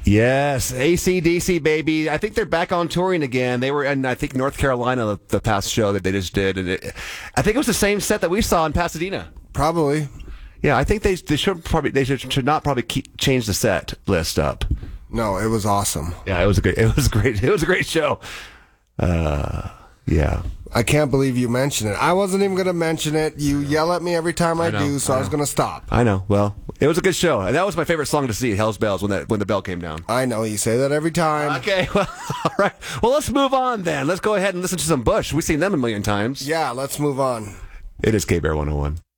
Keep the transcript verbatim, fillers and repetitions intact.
Yes, A C D C, baby. I think they're back on touring again. They were in, I think, North Carolina the, the past show that they just did. And it, I think it was the same set that we saw in Pasadena. Probably. Yeah, I think they they should probably they should, should not probably keep, change the set list up. No, it was awesome. Yeah, it was a great it was great it was a great show. Uh, yeah. I can't believe you mentioned it. I wasn't even going to mention it. You yell at me every time I, I know, do, so I I, was going to stop. I know. Well, it was a good show. And that was my favorite song to see, Hell's Bells, when that when the bell came down. I know. You say that every time. Okay. Well, all right. Well, let's move on then. Let's go ahead and listen to some Bush. We've seen them a million times. Yeah, let's move on. It is K-Bear one oh one.